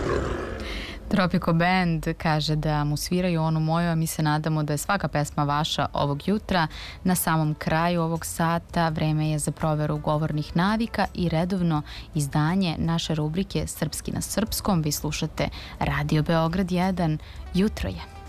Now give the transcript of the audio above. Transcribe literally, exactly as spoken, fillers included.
Tropico Band kaže da mu sviraju onu moju, a mi se nadamo da je svaka pesma vaša ovog jutra. Na samom kraju ovog sata vreme je za proveru govornih navika i redovno izdanje naše rubrike Srpski na srpskom. Vi slušate Radio Beograd jedan. Jutro je.